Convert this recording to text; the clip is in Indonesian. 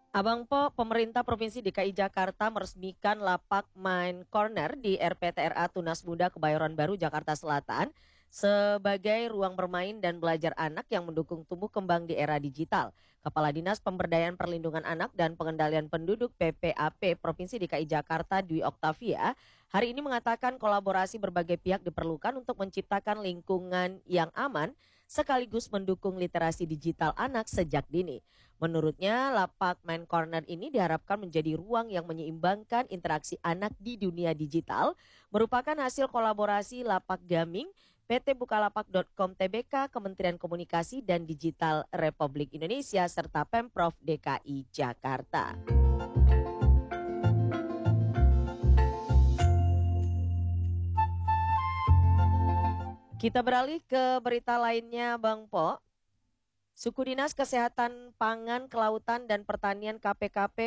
Abang Po, pemerintah Provinsi DKI Jakarta meresmikan lapak Main Corner di RPTRA Tunas Muda Kebayoran Baru, Jakarta Selatan sebagai ruang bermain dan belajar anak yang mendukung tumbuh kembang di era digital. Kepala Dinas Pemberdayaan Perlindungan Anak dan Pengendalian Penduduk PPAP Provinsi DKI Jakarta Dwi Oktavia hari ini mengatakan kolaborasi berbagai pihak diperlukan untuk menciptakan lingkungan yang aman sekaligus mendukung literasi digital anak sejak dini. Menurutnya, lapak Main Corner ini diharapkan menjadi ruang yang menyeimbangkan interaksi anak di dunia digital, merupakan hasil kolaborasi Lapak Gaming, PT Bukalapak.com Tbk, Kementerian Komunikasi dan Digital Republik Indonesia, serta Pemprov DKI Jakarta. Kita beralih ke berita lainnya, Bang Po. Suku Dinas Kesehatan Pangan, Kelautan, dan Pertanian KPKP